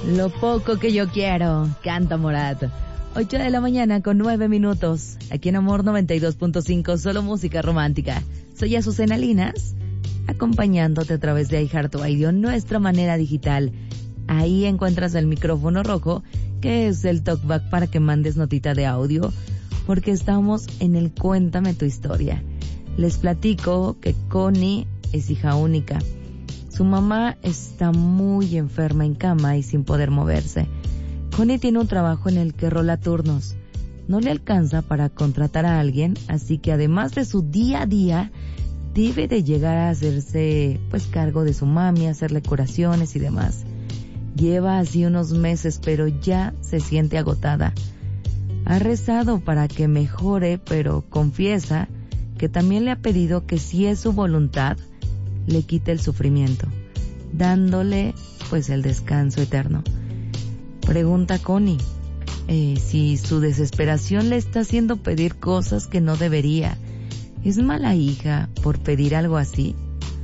Lo poco que yo quiero, canta Morat. 8 de la mañana con 9 minutos. Aquí en Amor 92.5, solo música romántica. Soy Azucena Linas, acompañándote a través de iHeartRadio, nuestra manera digital. Ahí encuentras el micrófono rojo, que es el talkback para que mandes notita de audio, porque estamos en el Cuéntame tu historia. Les platico que Connie es hija única. Su mamá está muy enferma en cama y sin poder moverse. Connie tiene un trabajo en el que rola turnos. No le alcanza para contratar a alguien, así que además de su día a día, debe de llegar a hacerse cargo de su mami, hacerle curaciones y demás. Lleva así unos meses, pero ya se siente agotada. Ha rezado para que mejore, pero confiesa que también le ha pedido que si es su voluntad, le quite el sufrimiento, dándole el descanso eterno. Pregunta Connie si su desesperación le está haciendo pedir cosas que no debería. ¿Es mala hija por pedir algo así?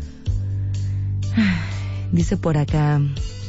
Dice por acá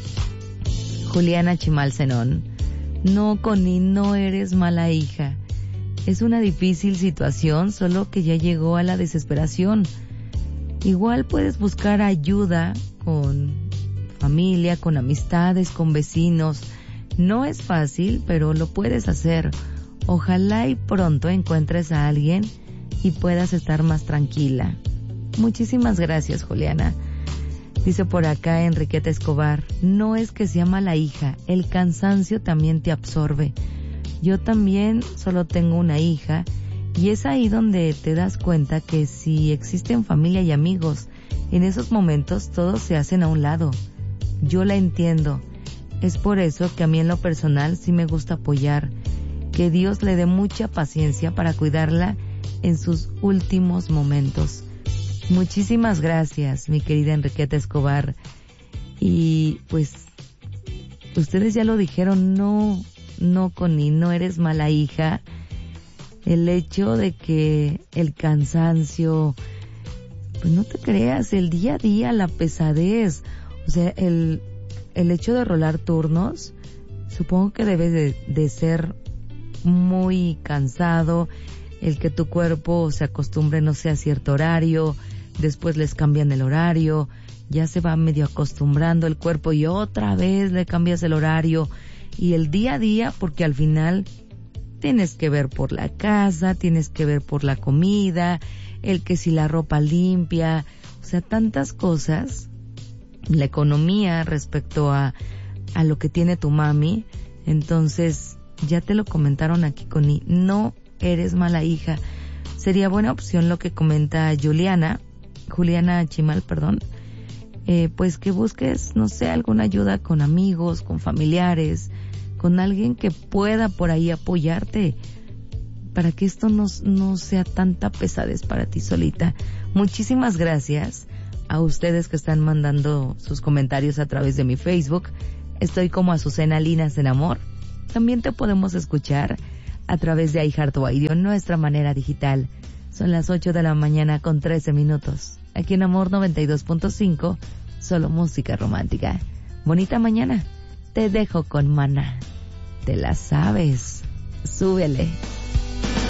Juliana Chimal Zenón: no, Connie, no eres mala hija. Es una difícil situación, solo que ya llegó a la desesperación. Igual puedes buscar ayuda con familia, con amistades, con vecinos. No es fácil, pero lo puedes hacer. Ojalá y pronto encuentres a alguien y puedas estar más tranquila. Muchísimas gracias, Juliana. Dice por acá Enriqueta Escobar: no es que sea mala hija, el cansancio también te absorbe. Yo también solo tengo una hija, y es ahí donde te das cuenta que si existen familia y amigos, en esos momentos todos se hacen a un lado. Yo la entiendo. Es por eso que a mí en lo personal sí me gusta apoyar. Que Dios le dé mucha paciencia para cuidarla en sus últimos momentos. Muchísimas gracias, mi querida Enriqueta Escobar. Y ustedes ya lo dijeron, no, Connie, no eres mala hija. El hecho de que el cansancio, no te creas, el día a día, la pesadez, o sea, el hecho de rolar turnos, supongo que debe de ser muy cansado, el que tu cuerpo se acostumbre, no sé, a cierto horario, después les cambian el horario, ya se va medio acostumbrando el cuerpo y otra vez le cambias el horario, y el día a día, porque al final tienes que ver por la casa, tienes que ver por la comida, el que si la ropa limpia, o sea, tantas cosas, la economía respecto a lo que tiene tu mami. Entonces, ya te lo comentaron aquí, Connie, no eres mala hija. Sería buena opción lo que comenta Juliana Chimal, que busques, no sé, alguna ayuda con amigos, con familiares, con alguien que pueda por ahí apoyarte, para que esto no sea tanta pesadez para ti solita. Muchísimas gracias a ustedes que están mandando sus comentarios a través de mi Facebook. Estoy como Azucena Linas en Amor. También te podemos escuchar a través de iHeartRadio, nuestra manera digital. Son las 8 de la mañana con 13 minutos. Aquí en Amor 92.5, solo música romántica. Bonita mañana. Te dejo con Maná. Te la sabes. Súbele.